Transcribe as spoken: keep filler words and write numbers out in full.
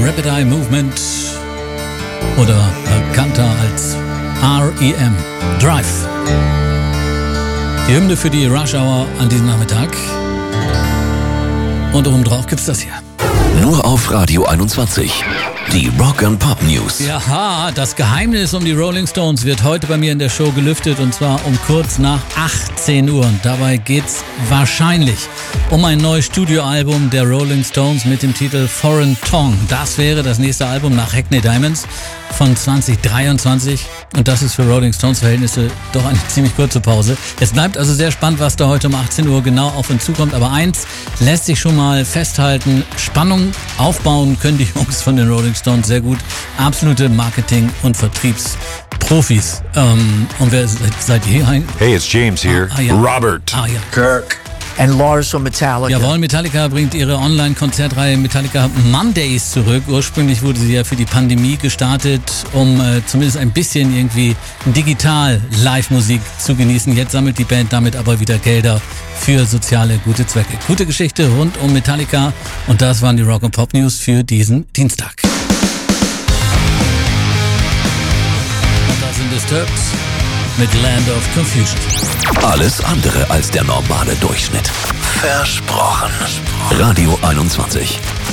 Rapid Eye Movement oder bekannter als R E M. Drive. Die Hymne für die Rush Hour an diesem Nachmittag. Und oben drauf gibt's das hier. Nur auf Radio einundzwanzig. Die Rock and Pop News. Ja, das Geheimnis um die Rolling Stones wird heute bei mir in der Show gelüftet und zwar um kurz nach achtzehn Uhr. Und dabei geht's wahrscheinlich um ein neues Studioalbum der Rolling Stones mit dem Titel Foreign Tongue. Das wäre das nächste Album nach Hackney Diamonds von zwanzig dreiundzwanzig. Und das ist für Rolling Stones Verhältnisse doch eine ziemlich kurze Pause. Es bleibt also sehr spannend, was da heute um achtzehn Uhr genau auf uns zukommt. Aber eins lässt sich schon mal festhalten. Spannung aufbauen können die Jungs von den Rolling Stones sehr gut. Absolute Marketing- und Vertriebsprofis. Ähm, und wer seid, seid ihr? Hey, it's James here. Ah, ah, ja. Robert. Ah, ja. Kirk. And Lars von Metallica. Jawohl, Metallica bringt ihre Online-Konzertreihe Metallica Mondays zurück. Ursprünglich wurde sie ja für die Pandemie gestartet, um äh, zumindest ein bisschen irgendwie digital Live-Musik zu genießen. Jetzt sammelt die Band damit aber wieder Gelder für soziale gute Zwecke. Gute Geschichte rund um Metallica und das waren die Rock and Pop News für diesen Dienstag. Und das sind Disturbed mit Land of Confusion. Alles andere als der normale Durchschnitt. Versprochen. Radio einundzwanzig.